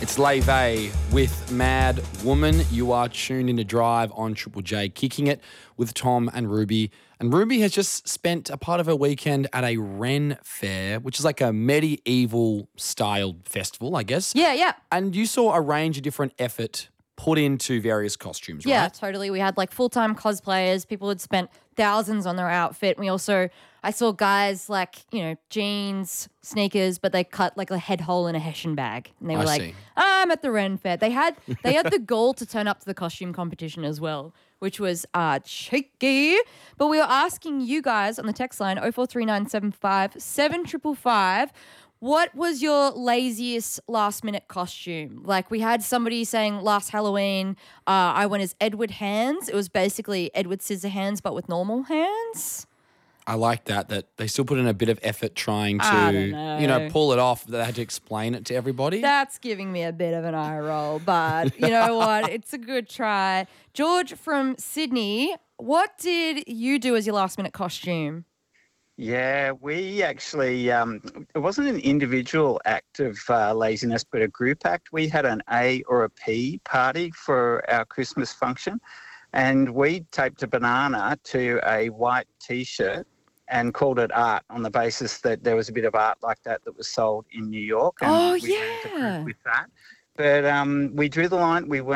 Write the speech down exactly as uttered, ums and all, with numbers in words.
It's Leve with Mad Woman. You are tuned into Drive on Triple J, kicking it with Tom and Ruby. And Ruby has just spent a part of her weekend at a Ren Fair, which is like a medieval styled festival, I guess. Yeah, yeah. And you saw a range of different effort put into various costumes, right? Yeah, totally. We had like full-time cosplayers. People had spent thousands on their outfit. We also, I saw guys like, you know, jeans, sneakers, but they cut like a head hole in a Hessian bag. And they were I like, see. I'm at the Ren Fair. They had they had the goal to turn up to the costume competition as well, which was uh, cheeky. But we were asking you guys on the text line, oh four three nine seven five seven five five five, what was your laziest last-minute costume? Like, we had somebody saying last Halloween, uh, I went as Edward Hands. It was basically Edward Scissorhands, but with normal hands. I like that, that they still put in a bit of effort trying I to, don't know. you know, pull it off. They had to explain it to everybody. That's giving me a bit of an eye roll, but you know what? It's a good try. George from Sydney, what did you do as your last-minute costume? Yeah, we actually, um, it wasn't an individual act of uh, laziness, but a group act. We had an A or a P party for our Christmas function, and we taped a banana to a white T-shirt and called it art on the basis that there was a bit of art like that that was sold in New York. And Oh, we went yeah. with that. But um, we drew the line. We weren't